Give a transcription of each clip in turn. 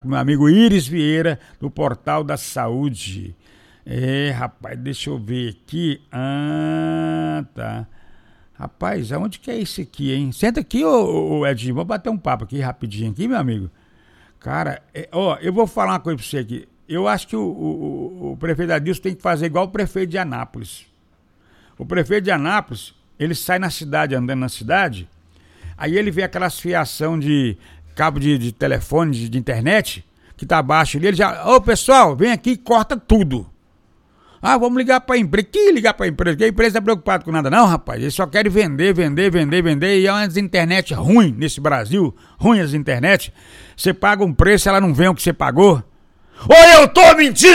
com meu amigo Iris Vieira, do Portal da Saúde. Rapaz, deixa eu ver aqui. Tá. Rapaz, aonde que é esse aqui, hein? Senta aqui, ô Edinho, vamos bater um papo aqui rapidinho aqui, meu amigo. Cara, eu vou falar uma coisa pra você aqui. Eu acho que o prefeito Adilson tem que fazer igual o prefeito de Anápolis. O prefeito de Anápolis, ele sai na cidade, andando na cidade, aí ele vê aquelas fiação de cabo de telefone, de internet, que tá abaixo ali, ele já, pessoal, vem aqui e corta tudo. Vamos ligar pra empresa. Que ligar pra empresa? Porque a empresa não tá preocupada com nada não, rapaz. Eles só querem vender. E é umas internet ruim nesse Brasil. Ruim as internet. Você paga um preço, ela não vê o que você pagou. Ou eu tô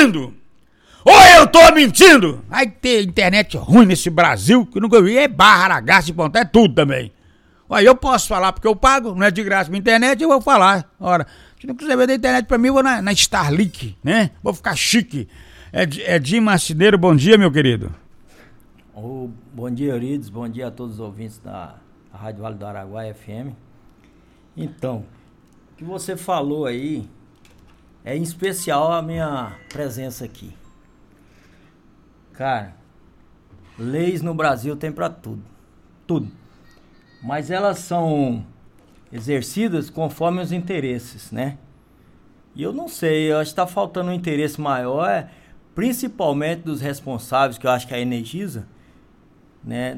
mentindo! Vai ter internet ruim nesse Brasil, que eu nunca vi. É barra, aragaço, de ponta, é tudo também. Eu posso falar porque eu pago, não é de graça minha internet, eu vou falar. Ora, se não quiser vender internet pra mim, eu vou na Starlink, né? Vou ficar chique. Edinho Marceneiro, bom dia, meu querido. Bom dia, Eurides, bom dia a todos os ouvintes da Rádio Vale do Araguaia FM. Então, o que você falou aí é em especial a minha presença aqui. Cara, leis no Brasil tem pra tudo. Mas elas são exercidas conforme os interesses, né? E eu não sei, eu acho que tá faltando um interesse maior, principalmente dos responsáveis, que eu acho que é a Energisa, né,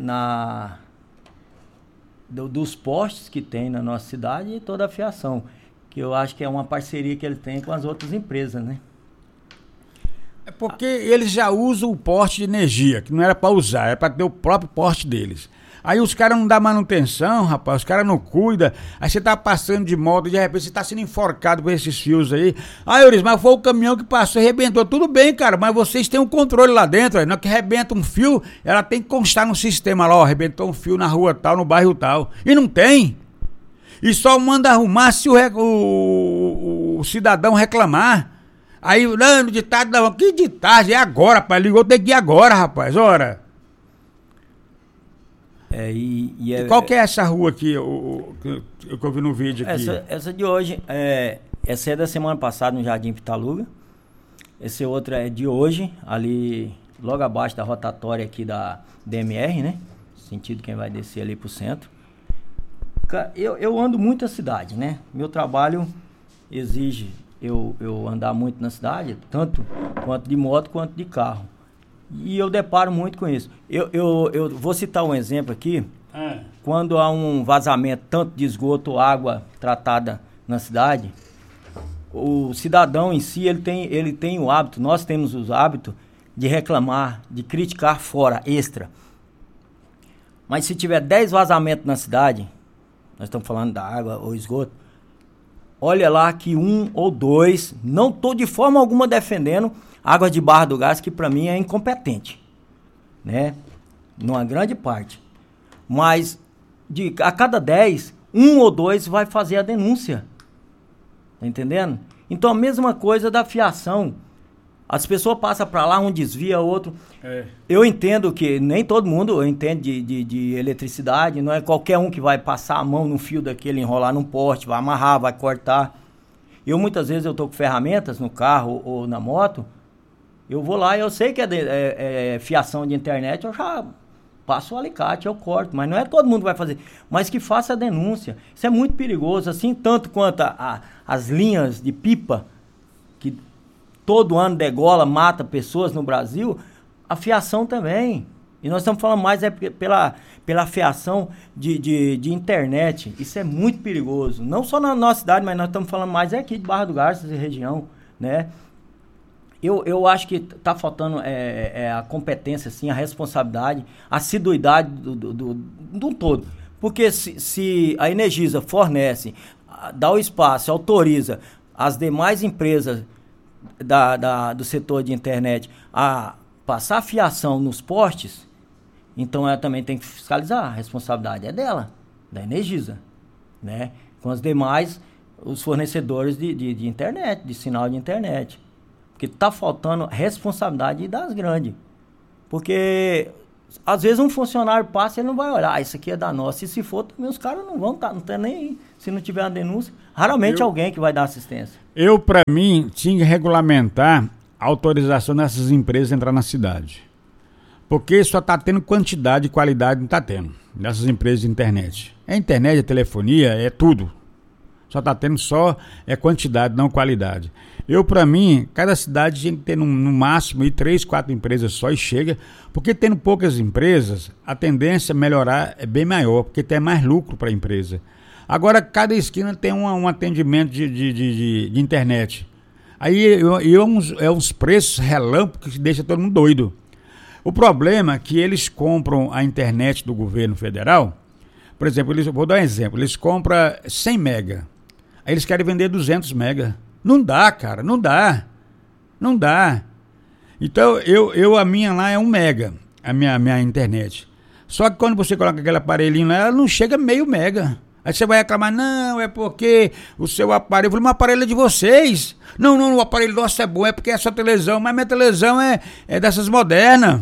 dos postes que tem na nossa cidade e toda a fiação, que eu acho que é uma parceria que ele tem com as outras empresas, né? É porque eles já usam o poste de energia, que não era para usar, era para ter o próprio poste deles. Aí os caras não dão manutenção, rapaz, os caras não cuidam. Aí você tá passando de moto e de repente você tá sendo enforcado por esses fios aí. Euris, mas foi o caminhão que passou e arrebentou. Tudo bem, cara, mas vocês têm um controle lá dentro. Na hora que arrebenta um fio, ela tem que constar no sistema lá, arrebentou um fio na rua tal, no bairro tal. E não tem. E só manda arrumar se o cidadão reclamar. Aí, não, de tarde, não, que de tarde? É agora, rapaz, ligou, tem que ir agora, rapaz, ora. E qual que é essa rua aqui, que eu vi no vídeo aqui? Essa de hoje, essa é da semana passada no Jardim Pitaluga. Esse outro é de hoje, ali logo abaixo da rotatória aqui da DMR, né? Sentido quem vai descer ali pro centro. Eu ando muito na cidade, né? Meu trabalho exige eu andar muito na cidade, tanto quanto de moto quanto de carro. E eu deparo muito com isso. Eu vou citar um exemplo aqui. Quando há um vazamento tanto de esgoto ou água tratada na cidade, o cidadão em si, ele tem o hábito, nós temos o hábito de reclamar, de criticar fora, extra. Mas se tiver 10 vazamentos na cidade, nós estamos falando da água ou esgoto, olha lá que 1 ou 2, não estou de forma alguma defendendo água de Barra do Garça, que para mim é incompetente, né? Numa grande parte. Mas a cada 10, 1 ou 2 vai fazer a denúncia. Tá entendendo? Então a mesma coisa da fiação. As pessoas passam para lá, um desvia, outro. Eu entendo que nem todo mundo entende de eletricidade, não é qualquer um que vai passar a mão no fio daquele, enrolar num poste, vai amarrar, vai cortar. Muitas vezes eu tô com ferramentas no carro ou na moto, eu vou lá e eu sei que é fiação de internet, eu já passo o alicate, eu corto, mas não é todo mundo que vai fazer. Mas que faça a denúncia. Isso é muito perigoso, assim, tanto quanto as linhas de pipa, que todo ano degola, mata pessoas no Brasil, a fiação também. E nós estamos falando mais pela fiação de internet. Isso é muito perigoso. Não só na nossa cidade, mas nós estamos falando mais aqui de Barra do Garça e região, né? Eu acho que está faltando a competência, assim, a responsabilidade, a assiduidade do todo. Porque se a Energisa fornece, dá o espaço, autoriza as demais empresas do setor de internet a passar fiação nos postes, então ela também tem que fiscalizar. A responsabilidade é dela, da Energisa, né? Com os demais, os fornecedores de internet, de sinal de internet. Porque tá faltando responsabilidade das grandes. Porque às vezes um funcionário passa e ele não vai olhar, isso aqui é da nossa. E se for, também os caras não vão não tem nem Se não tiver uma denúncia, raramente alguém que vai dar assistência. Para mim, tinha que regulamentar a autorização dessas empresas entrar na cidade. Porque só está tendo quantidade e qualidade, não está tendo. Nessas empresas de internet. É internet, é telefonia, é tudo. Só está tendo quantidade, não qualidade. Para mim, cada cidade tinha que ter no máximo 3, 4 empresas só e chega. Porque tendo poucas empresas, a tendência a melhorar é bem maior, porque tem mais lucro para a empresa. Agora, cada esquina tem um atendimento de internet. Aí uns preços relâmpagos que deixam todo mundo doido. O problema é que eles compram a internet do governo federal. Por exemplo, vou dar um exemplo. Eles compram 100 mega. Aí eles querem vender 200 mega. Não dá, cara. Não dá. Não dá. Então, a minha lá é 1 mega. A minha internet. Só que quando você coloca aquele aparelhinho lá, ela não chega meio mega. Aí você vai reclamar, não, é porque o seu aparelho... Eu falei, mas o aparelho é de vocês. Não, o aparelho nosso é bom, é porque é sua televisão. Mas minha televisão é dessas modernas.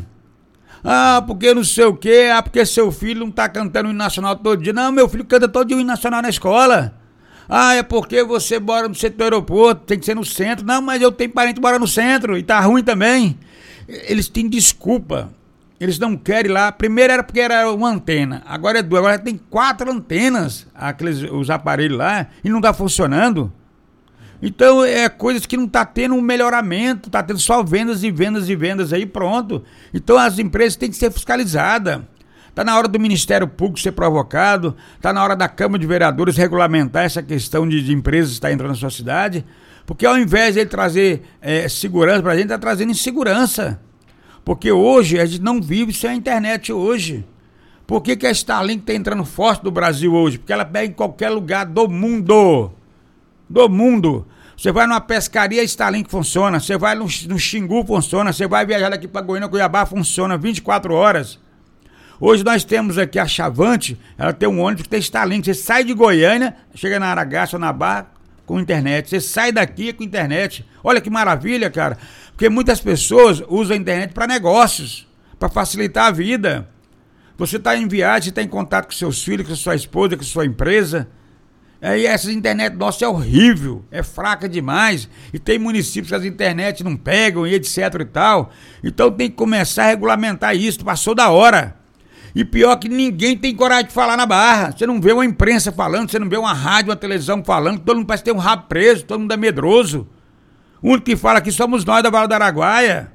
Ah, porque não sei o quê, porque seu filho não tá cantando o hino nacional todo dia. Não, meu filho canta todo dia o hino nacional na escola. Ah, é porque você mora no centro do aeroporto, tem que ser no centro. Não, mas eu tenho parente que mora no centro e tá ruim também. Eles têm desculpa. Eles não querem ir lá. Primeiro era porque era uma antena, agora é 2, agora tem 4 antenas, os aparelhos lá, e não tá funcionando. Então é coisas que não tá tendo um melhoramento, tá tendo só vendas e vendas e vendas aí, pronto. Então as empresas têm que ser fiscalizadas. Tá na hora do Ministério Público ser provocado, tá na hora da Câmara de Vereadores regulamentar essa questão de empresas estar entrando na sua cidade, porque ao invés de ele trazer segurança pra gente, tá trazendo insegurança. Porque hoje a gente não vive sem a internet hoje. Por que a Starlink tá entrando forte no Brasil hoje? Porque ela pega em qualquer lugar do mundo. Do mundo. Você vai numa pescaria, a Starlink funciona. Você vai no Xingu, funciona. Você vai viajar daqui para Goiânia, Cuiabá, funciona 24 horas. Hoje nós temos aqui a Chavante, ela tem um ônibus que tem Starlink. Você sai de Goiânia, chega na Aragaça ou na Barra com internet. Você sai daqui com internet. Olha que maravilha, cara. Porque muitas pessoas usam a internet para negócios, para facilitar a vida. Você está em viagem, está em contato com seus filhos, com sua esposa, com sua empresa. E essa internet nossa é horrível, é fraca demais. E tem municípios que as internet não pegam e etc e tal. Então tem que começar a regulamentar isso, passou da hora. E pior que ninguém tem coragem de falar na Barra. Você não vê uma imprensa falando, você não vê uma rádio, uma televisão falando, todo mundo parece ter um rabo preso, todo mundo é medroso. O único que fala aqui somos nós da Vale do Araguaia.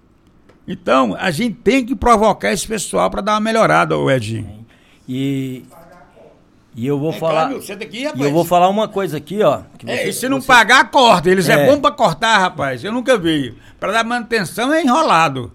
Então, a gente tem que provocar esse pessoal para dar uma melhorada, ô Edinho. E eu vou falar. Aqui, e eu vou falar uma coisa aqui, ó. E se não pagar, corta. Eles é bom para cortar, rapaz. Eu nunca vi. Para dar manutenção é enrolado.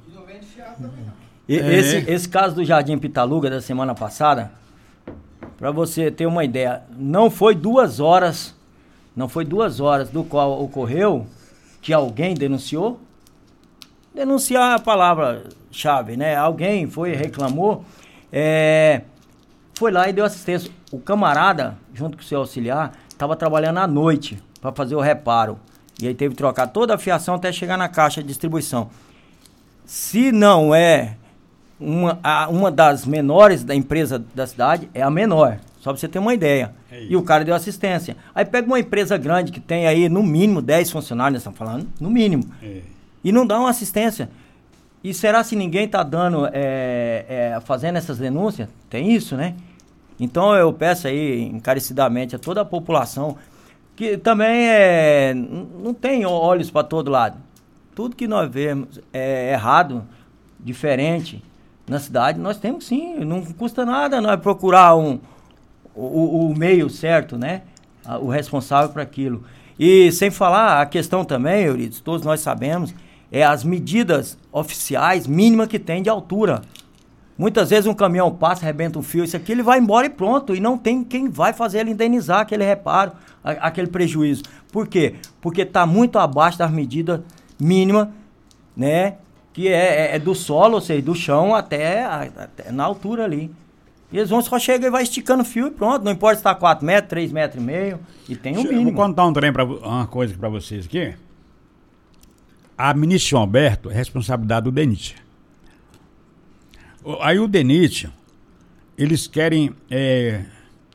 Esse caso do Jardim Pitaluga da semana passada, para você ter uma ideia, não foi 2 horas do qual ocorreu que alguém denunciou. Denunciar é a palavra-chave, né? Alguém reclamou, foi lá e deu assistência. O camarada, junto com o seu auxiliar, estava trabalhando à noite para fazer o reparo. E aí teve que trocar toda a fiação até chegar na caixa de distribuição. Se não é uma das menores da empresa da cidade, é a menor. Só pra você ter uma ideia. E o cara deu assistência. Aí pega uma empresa grande que tem aí no mínimo 10 funcionários, nós estamos falando, no mínimo. E não dá uma assistência. E será se ninguém tá dando, fazendo essas denúncias? Tem isso, né? Então eu peço aí encarecidamente a toda a população que também não tem olhos para todo lado. Tudo que nós vemos é errado, diferente na cidade, nós temos sim, não custa nada nós procurar o meio certo, né? O responsável para aquilo. E sem falar a questão também, Euridice, todos nós sabemos, as medidas oficiais mínimas que tem de altura. Muitas vezes um caminhão passa, arrebenta um fio, isso aqui, ele vai embora e pronto. E não tem quem vai fazer ele indenizar aquele reparo, aquele prejuízo. Por quê? Porque está muito abaixo das medidas mínimas, né? Que é do solo, ou seja, do chão até na altura ali. E eles vão só chegar e vai esticando o fio e pronto. Não importa se está 4 metros, 3 metros e meio. E tem o mínimo. Eu vou contar uma coisa para vocês aqui. A ministra Alberto é responsabilidade do DENIT. Aí o DENIT, eles querem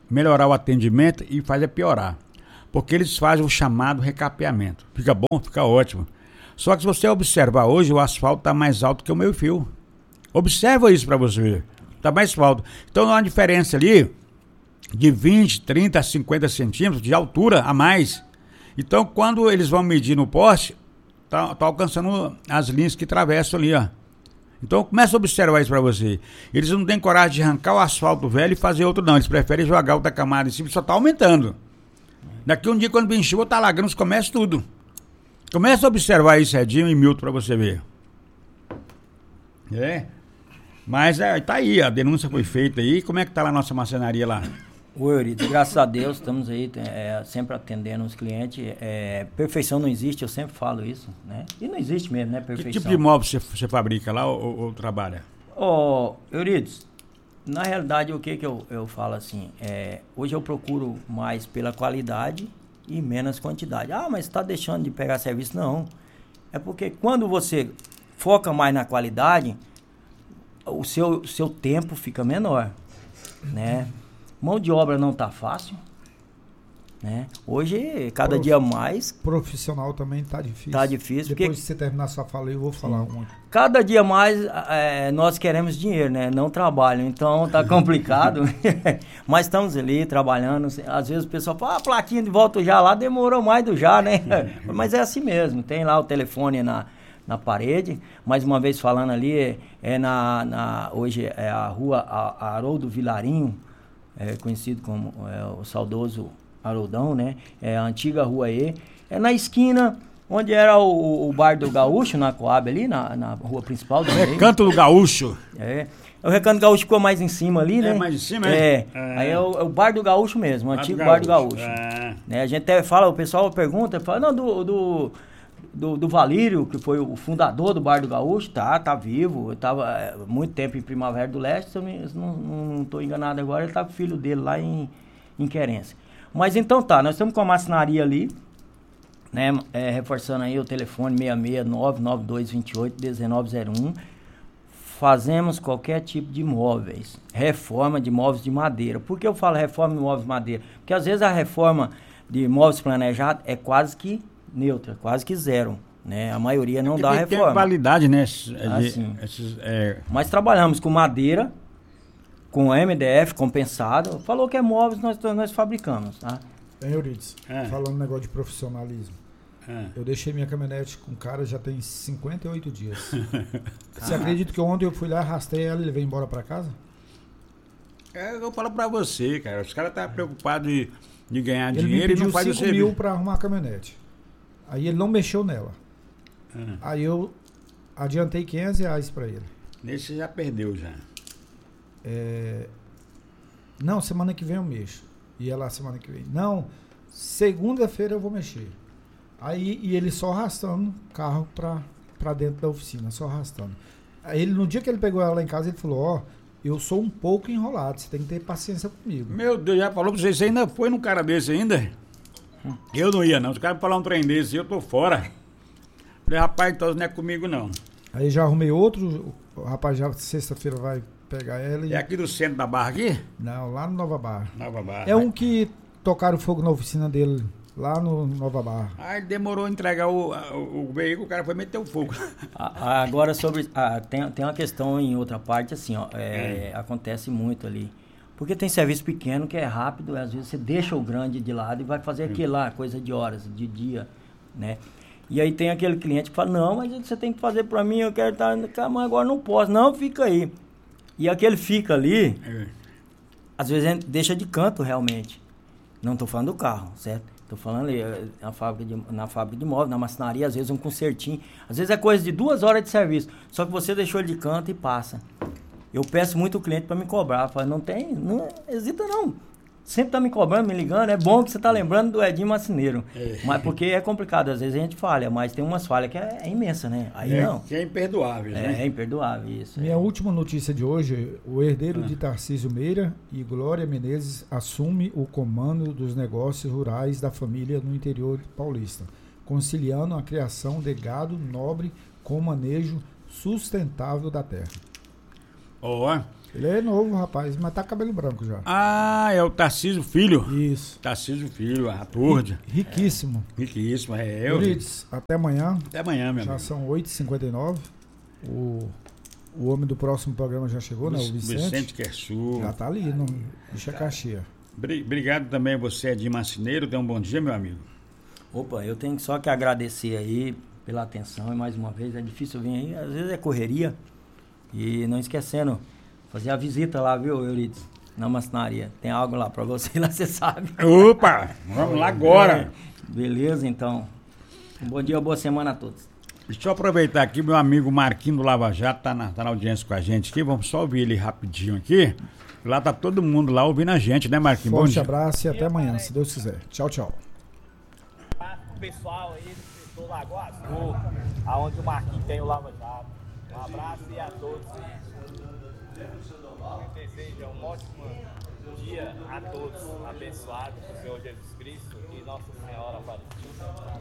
melhorar o atendimento e fazer piorar. Porque eles fazem o chamado recapeamento. Fica bom, fica ótimo. Só que se você observar hoje, o asfalto está mais alto que o meio-fio. Observa isso para você ver. Está mais alto. Então não há diferença ali de 20, 30, 50 centímetros de altura a mais. Então quando eles vão medir no poste, tá alcançando as linhas que atravessam ali, ó. Então começa a observar isso para você. Eles não têm coragem de arrancar o asfalto velho e fazer outro não. Eles preferem jogar outra camada em cima, só está aumentando. Daqui um dia, quando vem chuva, tá alagando os comércios tudo. Começa a observar isso, Edinho e Milton, para você ver. Mas tá aí, a denúncia foi feita aí. Como é que tá lá a nossa marcenaria lá? Oi, Euridice, graças a Deus, estamos aí sempre atendendo os clientes. Perfeição não existe, eu sempre falo isso, né? E não existe mesmo, né, perfeição. Que tipo de móvel você fabrica lá ou trabalha? Euridice, na realidade, o que eu falo assim, hoje eu procuro mais pela qualidade e menos quantidade. Ah, mas está deixando de pegar serviço? Não. É porque quando você foca mais na qualidade, o seu tempo fica menor, né? Mão de obra não tá fácil, né? Hoje, cada dia mais... Profissional também tá difícil. Tá difícil. Depois de você terminar sua fala, eu vou falar muito. Cada dia mais nós queremos dinheiro, né? Não trabalho, então tá complicado. Mas estamos ali trabalhando. Às vezes o pessoal fala, plaquinha de volta já lá, demorou mais do já, né? Mas é assim mesmo, tem lá o telefone na parede. Mais uma vez falando ali, hoje é a rua Haroldo Vilarinho, conhecido como o saudoso Haroldão, né? É a antiga rua E. É na esquina onde era o bar do Gaúcho, na Coab ali, na rua principal. Do Recanto do Gaúcho. O Recanto do Gaúcho ficou mais em cima ali, né? Mais em cima, Aí é o bar do Gaúcho mesmo, o antigo bar do Gaúcho. Né? A gente até fala, o pessoal pergunta, fala, não, do Valírio, que foi o fundador do Bar do Gaúcho, tá vivo. Eu tava muito tempo em Primavera do Leste, se eu não estou enganado agora, ele tá com o filho dele lá em Querência. Mas então nós estamos com a marcenaria ali, né? Reforçando aí o telefone 669-9228-1901. Fazemos qualquer tipo de móveis, reforma de móveis de madeira. Por que eu falo reforma de móveis de madeira? Porque às vezes a reforma de móveis planejados é quase que neutra, quase que zero, né? A maioria não dá reforma. Tem qualidade, né? Mas trabalhamos com madeira, com MDF compensado. Falou que é móveis, nós fabricamos, tá? Euridice, falando negócio de profissionalismo. Eu deixei minha caminhonete com o cara já tem 58 dias. Você acredita que ontem eu fui lá, arrastei ela e levei embora pra casa? Eu falo pra você, cara. Os caras estão preocupados de ganhar dinheiro e não faz o serviço. Ele me pediu 5 mil pra arrumar a caminhonete. Aí ele não mexeu nela. Aí eu adiantei R$500 pra ele. Nesse já perdeu já. Não, semana que vem eu mexo. E ela semana que vem. Não, segunda-feira eu vou mexer. Aí e ele só arrastando o carro pra dentro da oficina, só arrastando. Aí no dia que ele pegou ela lá em casa, ele falou, eu sou um pouco enrolado, você tem que ter paciência comigo. Meu Deus, já falou pra você ainda foi num cara desse ainda? Eu não ia não, se o cara me falar um trem desse, eu tô fora. Falei, rapaz, então não é comigo não. Aí já arrumei outro, o rapaz já sexta-feira vai pegar ela e... É aqui do centro da Barra aqui? Não, lá no Nova Barra. Nova Barra. É um que tocaram fogo na oficina dele, lá no Nova Barra. Aí demorou a entregar o veículo, o cara foi meter o fogo. Agora sobre... tem uma questão em outra parte, assim, acontece muito ali. Porque tem serviço pequeno que é rápido, às vezes você deixa o grande de lado e vai fazer aquilo lá, coisa de horas, de dia, né? E aí tem aquele cliente que fala, não, mas você tem que fazer pra mim, eu quero estar... Mas agora não posso. Não, fica aí. E aquele fica ali, às vezes a gente deixa de canto realmente. Não estou falando do carro, certo? Estou falando ali na fábrica de móveis, na marcenaria, às vezes um consertinho. Às vezes é coisa de 2 horas de serviço. Só que você deixou ele de canto e passa. Eu peço muito o cliente para me cobrar. Falo, não hesita não. Sempre tá me cobrando, me ligando. É bom que você tá lembrando do Edinho Marceneiro. Mas porque é complicado. Às vezes a gente falha, mas tem umas falhas que é imensa, né? Aí não. Que é imperdoável, né? É imperdoável, isso. Minha última notícia de hoje, o herdeiro de Tarcísio Meira e Glória Menezes assume o comando dos negócios rurais da família no interior paulista, conciliando a criação de gado nobre com o manejo sustentável da terra. Ele é novo, rapaz, mas tá cabelo branco já. Ah, é o Tarcísio Filho. Isso. Tarcísio Filho, a turma. Riquíssimo. Riquíssimo, é eu. Eurides, até amanhã. Até amanhã, meu Já amigo. são 8h59. O homem do próximo programa já chegou, né? O Vicente Quersu. Já tá ali, no Ixacaxia. Obrigado também a você, Edir Marceneiro. Tenha um bom dia, meu amigo. Opa, eu tenho só que agradecer aí pela atenção e mais uma vez, é difícil vir aí, às vezes é correria. E não esquecendo, fazer a visita lá, viu, Eurides? Na maçonaria. Tem algo lá pra você, lá você sabe. Opa, vamos lá agora. Beleza, então. Um bom dia, boa semana a todos. Deixa eu aproveitar aqui, meu amigo Marquinho do Lava Jato tá na audiência com a gente aqui. Vamos só ouvir ele rapidinho aqui. Lá tá todo mundo lá ouvindo a gente, né, Marquinho? Forte abraço e até amanhã, se Deus quiser. Tchau, tchau. O pessoal aí do setor Lagoa Azul, aonde o Marquinhos tem o Lava Jato. Um abraço e a todos. Eu desejo um ótimo dia a todos, abençoados do Senhor Jesus Cristo e Nossa Senhora Aparecida.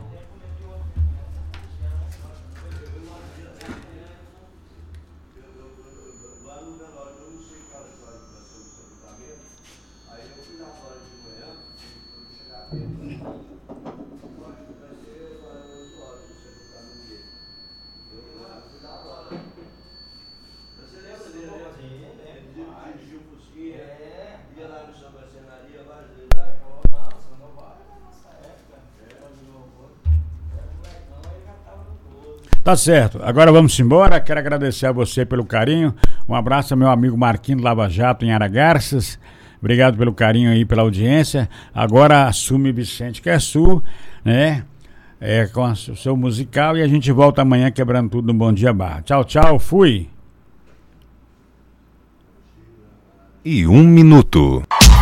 Tá certo. Agora vamos embora. Quero agradecer a você pelo carinho. Um abraço ao meu amigo Marquinhos Lava Jato em Aragarças. Obrigado pelo carinho aí, pela audiência. Agora assume Vicente Quersu, né? Com o seu musical e a gente volta amanhã quebrando tudo no Bom Dia Barra. Tchau, tchau. Fui. E 1 minuto.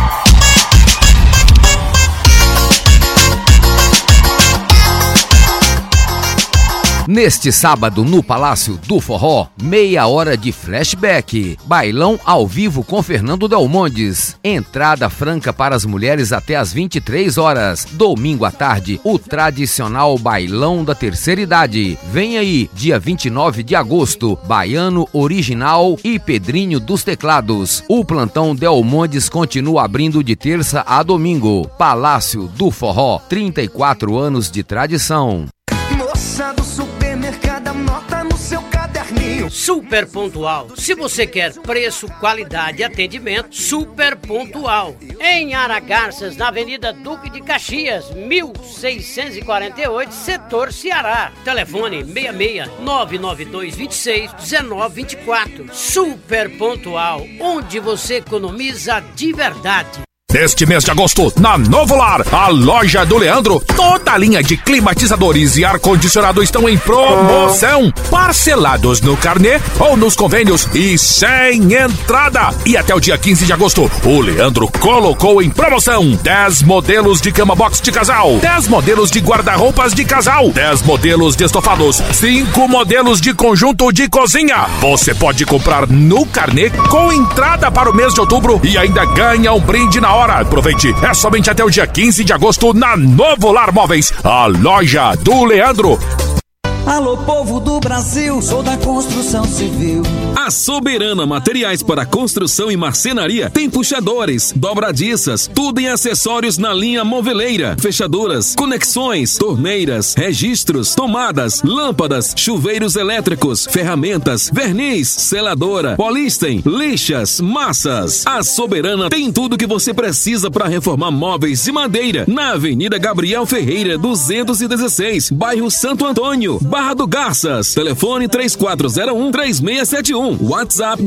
Neste sábado, no Palácio do Forró, meia hora de flashback. Bailão ao vivo com Fernando Del Mondes. Entrada franca para as mulheres até às 23 horas. Domingo à tarde, o tradicional Bailão da Terceira Idade. Vem aí, dia 29 de agosto, Baiano Original e Pedrinho dos Teclados. O plantão Del Mondes continua abrindo de terça a domingo. Palácio do Forró, 34 anos de tradição. Moça do supermercado, anota no seu caderninho. Super Pontual. Se você quer preço, qualidade e atendimento, Super Pontual. Em Aragarças, na Avenida Duque de Caxias, 1648, setor Ceará. Telefone 66-99226-1924. Super Pontual, onde você economiza de verdade. Neste mês de agosto, na Novo Lar, a loja do Leandro, toda a linha de climatizadores e ar-condicionado estão em promoção. Parcelados no carnê ou nos convênios e sem entrada. E até o dia 15 de agosto, o Leandro colocou em promoção 10 modelos de cama box de casal, 10 modelos de guarda-roupas de casal, 10 modelos de estofados, 5 modelos de conjunto de cozinha. Você pode comprar no carnê com entrada para o mês de outubro e ainda ganha um brinde na hora. Aproveite, é somente até o dia 15 de agosto na Novo Lar Móveis, a loja do Leandro. Alô, povo do Brasil, sou da construção civil. A Soberana Materiais para Construção e Marcenaria tem puxadores, dobradiças, tudo em acessórios na linha moveleira, fechaduras, conexões, torneiras, registros, tomadas, lâmpadas, chuveiros elétricos, ferramentas, verniz, seladora, polísten, lixas, massas. A Soberana tem tudo que você precisa para reformar móveis de madeira na Avenida Gabriel Ferreira, 216, bairro Santo Antônio, Barra do Garças. Telefone 3401-3671. WhatsApp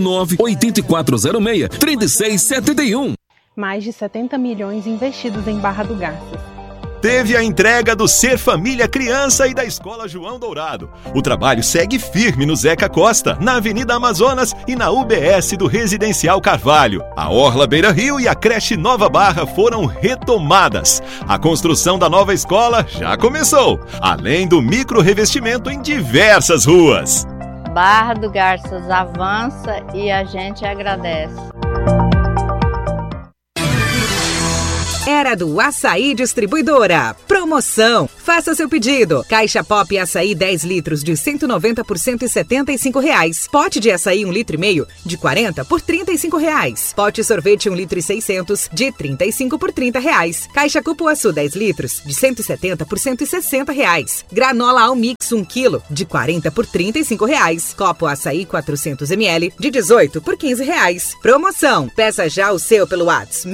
98406-3671. Mais de 70 milhões investidos em Barra do Garças. Teve a entrega do Ser Família Criança e da Escola João Dourado. O trabalho segue firme no Zeca Costa, na Avenida Amazonas e na UBS do Residencial Carvalho. A Orla Beira Rio e a creche Nova Barra foram retomadas. A construção da nova escola já começou, além do micro-revestimento em diversas ruas. Barra do Garças avança e a gente agradece. Era do Açaí Distribuidora. Promoção. Faça seu pedido. Caixa Pop Açaí 10 litros de 190 por R$175. Pote de açaí 1,5 litro de 40 por R$35. Pote sorvete 1,6 litro de 35 por R$30. Caixa Cupuaçu 10 litros de 170 por R$160. Granola Almix 1 quilo de 40 por R$35. Copo Açaí 400 ml de 18 por R$15. Promoção. Peça já o seu pelo WhatsApp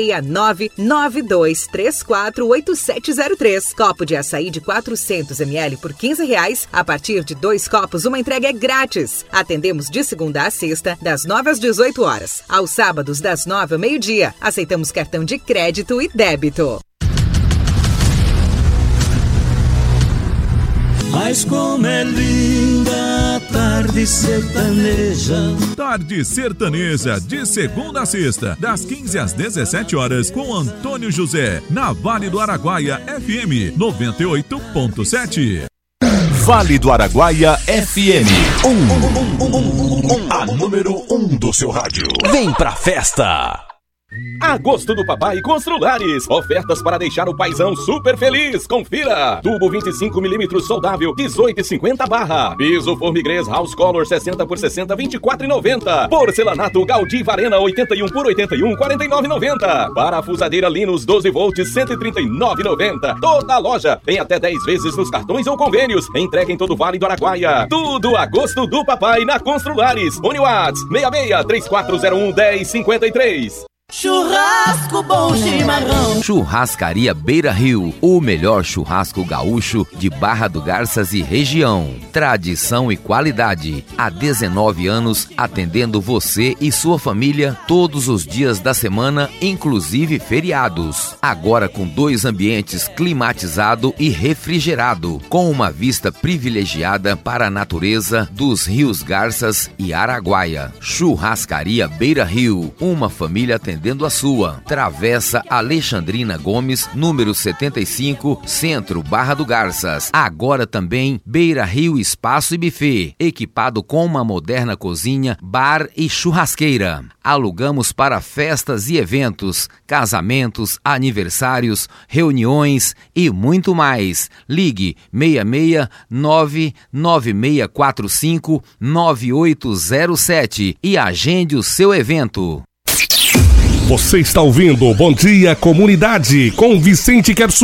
66992348703. Copo de açaí de 400 ml por R$15. A partir de 2 copos, uma entrega é grátis. Atendemos de segunda a sexta, das 9 às 18 horas. Aos sábados, das 9 ao meio-dia. Aceitamos cartão de crédito e débito. Mas como é linda a tarde sertaneja. Tarde Sertaneja, de segunda a sexta, das 15 às 17 horas, com Antônio José, na Vale do Araguaia FM 98.7. Vale do Araguaia FM. A número 1 do seu rádio. Vem pra festa. Agosto do Papai Construlares. Ofertas para deixar o paizão super feliz. Confira. Tubo 25mm soldável 18,50 barra. Piso Formigrês House Color 60 por 60 24,90. Porcelanato Gaudí Varena 81 por 81 49,90. Parafusadeira Linus 12 volts 139,90. Toda a loja tem até 10 vezes nos cartões ou convênios. Entrega em todo o Vale do Araguaia. Tudo Agosto do Papai na Construlares. Uniwatts 66 3401 1053. Churrasco bom chimarrão. Churrascaria Beira Rio, o melhor churrasco gaúcho de Barra do Garças e região. Tradição e qualidade. Há 19 anos atendendo você e sua família todos os dias da semana, inclusive feriados. Agora com 2 ambientes climatizado e refrigerado, com uma vista privilegiada para a natureza dos rios Garças e Araguaia. Churrascaria Beira Rio, uma família atendendo a sua. Travessa Alexandrina Gomes, número 75, Centro, Barra do Garças. Agora também Beira Rio Espaço e Buffet, equipado com uma moderna cozinha, bar e churrasqueira. Alugamos para festas e eventos, casamentos, aniversários, reuniões e muito mais. Ligue 66996459807 e agende o seu evento. Você está ouvindo Bom Dia Comunidade com Vicente Kersu.